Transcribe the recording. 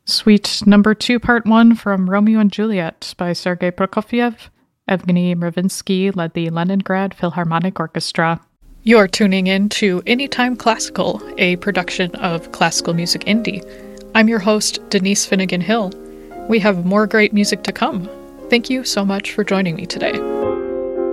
Suite number 2, part 1 from Romeo and Juliet by Sergei Prokofiev. Evgeny Mravinsky led the Leningrad Philharmonic Orchestra. You're tuning in to Anytime Classical, a production of Classical Music Indie. I'm your host, Denise Finnegan Hill. We have more great music to come. Thank you so much for joining me today.